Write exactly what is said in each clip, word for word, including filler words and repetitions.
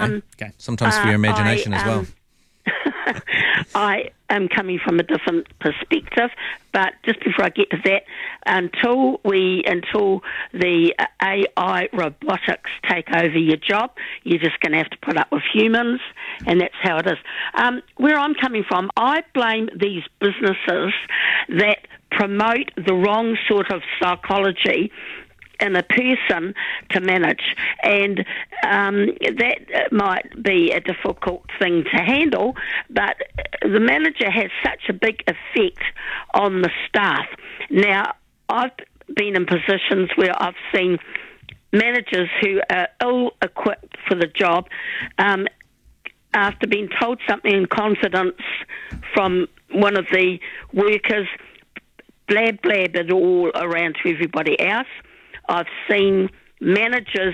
Um, okay. Sometimes for your uh, imagination I, as well. Um, I am coming from a different perspective, but just before I get to that, until we, until the A I robotics take over your job, you're just going to have to put up with humans, and that's how it is. Um, where I'm coming from, I blame these businesses that promote the wrong sort of psychology in a person to manage, and um, that might be a difficult thing to handle, but the manager has such a big effect on the staff. Now, I've been in positions where I've seen managers who are ill-equipped for the job, um, after being told something in confidence from one of the workers, blab blab it all around to everybody else. I've seen managers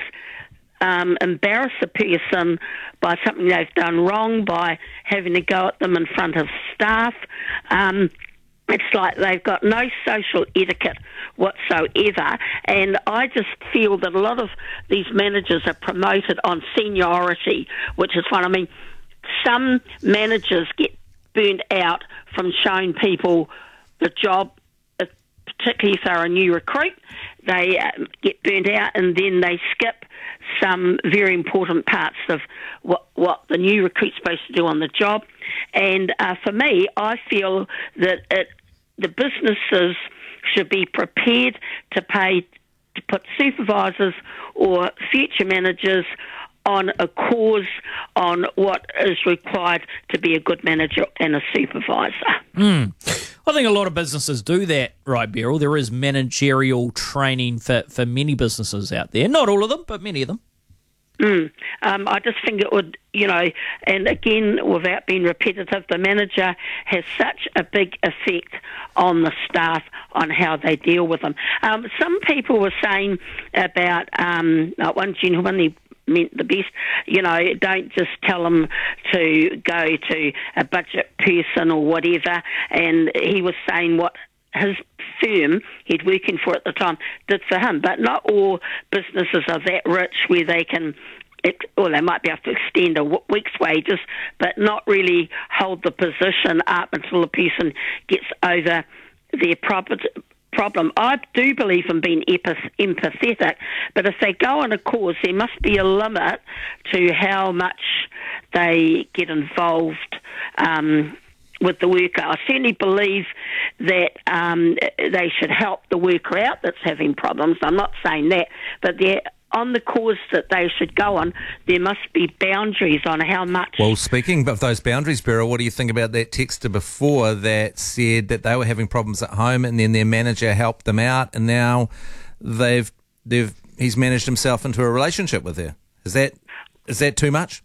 um, embarrass a person by something they've done wrong, by having to go at them in front of staff. Um, it's like they've got no social etiquette whatsoever, and I just feel that a lot of these managers are promoted on seniority, which is fine. I mean, some managers get burnt out from showing people the job, particularly if they're a new recruit. They uh, get burnt out, and then they skip some very important parts of what, what the new recruit's supposed to do on the job. And uh, for me, I feel that it, the businesses should be prepared to pay, to put supervisors or future managers on a course on what is required to be a good manager and a supervisor. Mm. I think a lot of businesses do that, right, Beryl? There is managerial training for, for many businesses out there. Not all of them, but many of them. Mm. Um, I just think it would, you know, and again, without being repetitive, the manager has such a big effect on the staff, on how they deal with them. Um, some people were saying about, um, like one gentleman, he meant the best, you know, don't just tell them to go to a budget person or whatever, and he was saying what his firm he'd working for at the time did for him, but not all businesses are that rich where they can, or they might be able to extend a week's wages, but not really hold the position up until the person gets over their property problem. I do believe in being empathetic, but if they go on a course, there must be a limit to how much they get involved um, with the worker. I certainly believe that um, they should help the worker out that's having problems. I'm not saying that, but they're on the course that they should go on, there must be boundaries on how much. Well, speaking of those boundaries, Beryl, what do you think about that texter before that said that they were having problems at home and then their manager helped them out, and now they've they've he's managed himself into a relationship with her? Is that is that too much?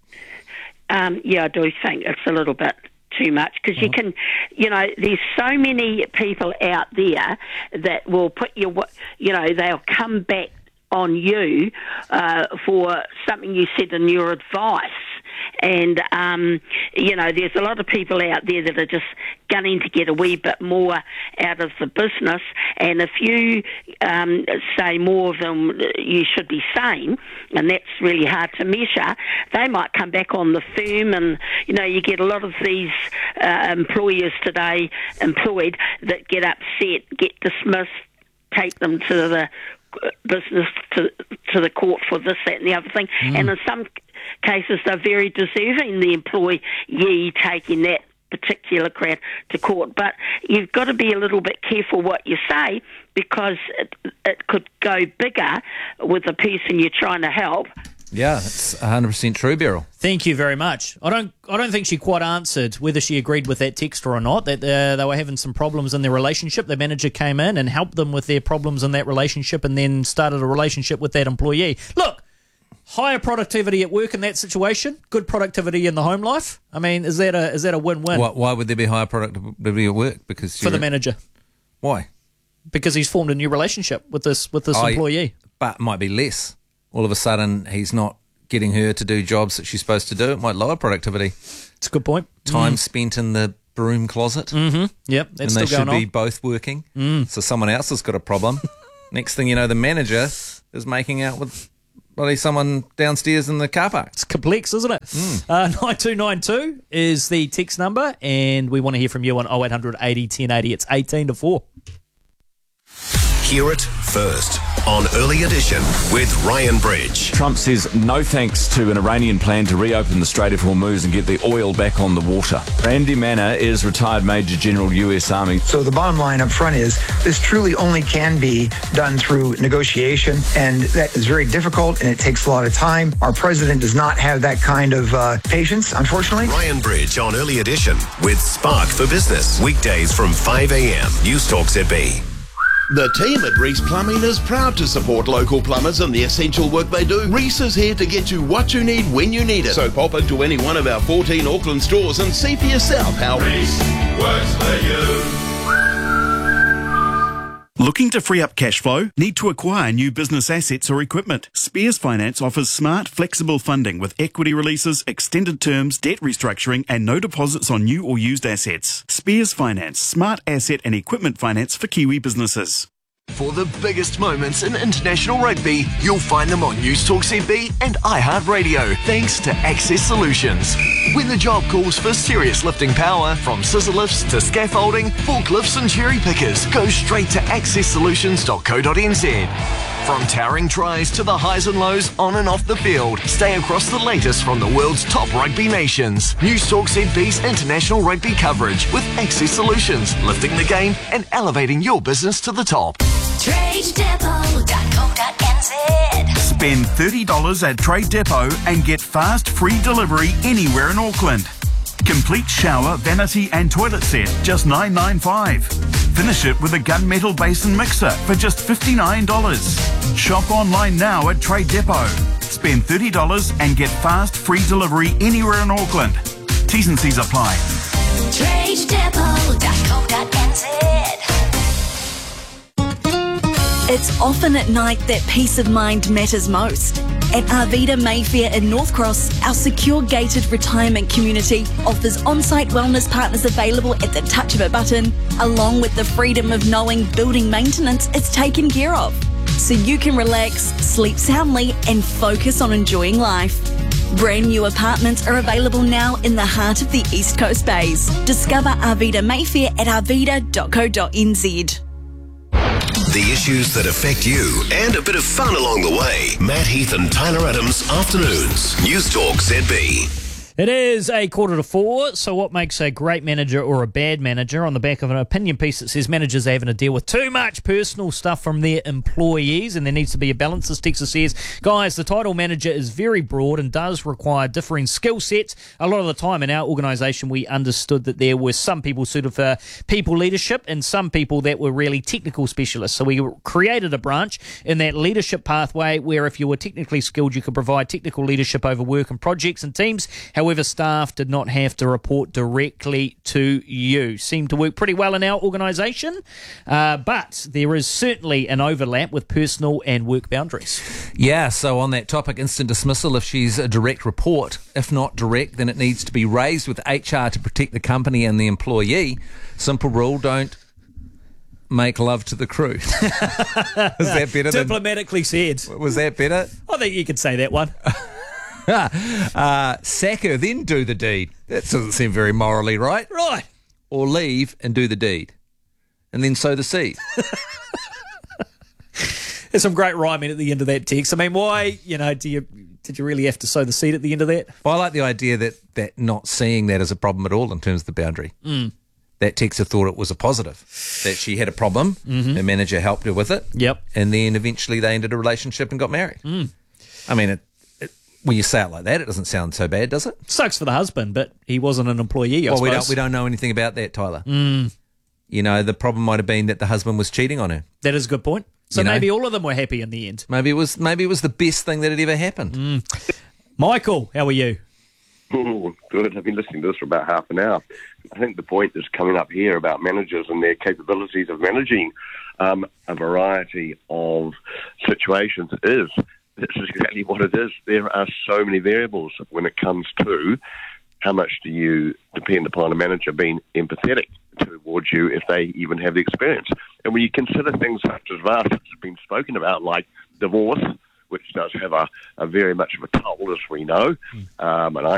Um, yeah, I do think it's a little bit too much, because you can, you know, there's so many people out there that will put your, you know, they'll come back on you uh, for something you said in your advice. And, um, you know, there's a lot of people out there that are just gunning to get a wee bit more out of the business. And if you um, say more than you should be saying, and that's really hard to measure, they might come back on the firm. And, you know, you get a lot of these uh, employers today employed that get upset, get dismissed, take them to the business to to the court for this, that and the other thing. Mm. And in some cases they're very deserving, the employee taking that particular crowd to court. But you've got to be a little bit careful what you say, because it, it could go bigger with the person you're trying to help. Yeah, it's one hundred percent true, Beryl. Thank you very much. I don't I don't think she quite answered whether she agreed with that texter or not, that uh, they were having some problems in their relationship. The manager came in and helped them with their problems in that relationship and then started a relationship with that employee. Look, higher productivity at work in that situation, good productivity in the home life. I mean, is that a is that a win-win? Why, why would there be higher productivity at work? Because For the manager. Why? Because he's formed a new relationship with this with this oh, employee. But it might be less. All of a sudden, he's not getting her to do jobs that she's supposed to do. It might lower productivity. It's a good point. Time mm. spent in the broom closet. Mm-hmm. Yep, that's and still they should going on. be both working. Mm. So someone else has got a problem. Next thing you know, the manager is making out with bloody someone downstairs in the car park. It's complex, isn't it? Mm. Uh, nine two nine two is the text number, and we want to hear from you on oh eight hundred eighty ten eighty. It's eighteen to four. Hear it first on Early Edition with Ryan Bridge. Trump says no thanks to an Iranian plan to reopen the Strait of Hormuz and get the oil back on the water. Randy Manor is retired Major General U S Army. So the bottom line up front is this truly only can be done through negotiation, and that is very difficult and it takes a lot of time. Our president does not have that kind of uh, patience, unfortunately. Ryan Bridge on Early Edition with Spark for Business. Weekdays from five a.m. News Talk Z B. The team at Reese Plumbing is proud to support local plumbers and the essential work they do. Reese is here to get you what you need when you need it. So pop into any one of our fourteen Auckland stores and see for yourself how Reese works for you. Looking to free up cash flow? Need to acquire new business assets or equipment? Spears Finance offers smart, flexible funding with equity releases, extended terms, debt restructuring, and no deposits on new or used assets. Spears Finance, smart asset and equipment finance for Kiwi businesses. For the biggest moments in international rugby, you'll find them on News Talk Z B and iHeartRadio, thanks to Access Solutions. When the job calls for serious lifting power, from scissor lifts to scaffolding, forklifts and cherry pickers, go straight to access solutions dot co dot n z. From towering tries to the highs and lows on and off the field, stay across the latest from the world's top rugby nations. News Talk Z B's international rugby coverage with Access Solutions, lifting the game and elevating your business to the top. trade depot dot co dot n z. Spend thirty dollars at Trade Depot and get fast free delivery anywhere in Auckland. Complete shower, vanity and toilet set, just nine ninety-five. Finish it with a gunmetal basin mixer for just fifty-nine dollars. Shop online now at Trade Depot. Spend thirty dollars and get fast free delivery anywhere in Auckland. T's and C's apply. trade depot dot co dot n z. It's often at night that peace of mind matters most. At Arvida Mayfair in North Cross, our secure gated retirement community offers on-site wellness partners available at the touch of a button, along with the freedom of knowing building maintenance is taken care of. So you can relax, sleep soundly and focus on enjoying life. Brand new apartments are available now in the heart of the East Coast Bays. Discover Arvida Mayfair at arvida dot co dot n z. The issues that affect you and a bit of fun along the way. Matt Heath and Tyler Adams, Afternoons. News Talk Z B. It is a quarter to four, so what makes a great manager or a bad manager? On the back of an opinion piece that says managers are having to deal with too much personal stuff from their employees and there needs to be a balance. This texter says, guys, the title manager is very broad and does require differing skill sets. A lot of the time in our organisation we understood that there were some people suited for people leadership and some people that were really technical specialists. So we created a branch in that leadership pathway where if you were technically skilled you could provide technical leadership over work and projects and teams. However, However, staff did not have to report directly to you. Seemed to work pretty well in our organisation, uh, but there is certainly an overlap with personal and work boundaries. Yeah, so on that topic, instant dismissal if she's a direct report. If not direct, then it needs to be raised with H R to protect the company and the employee. Simple rule, don't make love to the crew. Was that better? Diplomatically than, said. Was that better? I think you could say that one. uh, sack her, then do the deed. That doesn't seem very morally right. Right. Or leave and do the deed. And then sow the seed. There's some great rhyming at the end of that text. I mean, why, you know, do you did you really have to sow the seed at the end of that? Well, I like the idea that, that not seeing that as a problem at all in terms of the boundary. Mm. That texter thought it was a positive, that she had a problem, mm-hmm. her manager helped her with it. Yep. And then eventually they ended a relationship and got married. Mm. I mean, it, when you say it like that, it doesn't sound so bad, does it? Sucks for the husband, but he wasn't an employee, I well, suppose. we don't, we don't know anything about that, Tyler. Mm. You know, the problem might have been that the husband was cheating on her. That is a good point. So you know? maybe all of them were happy in the end. Maybe it was maybe it was the best thing that had ever happened. Mm. Michael, how are you? Oh, good. I've been listening to this for about half an hour. I think the point that's coming up here about managers and their capabilities of managing um, a variety of situations is this is exactly what it is. There are so many variables when it comes to how much do you depend upon a manager being empathetic towards you if they even have the experience. And when you consider things such as that, it's been spoken about, like divorce, which does have a, a very much of a toll, as we know. Um, and I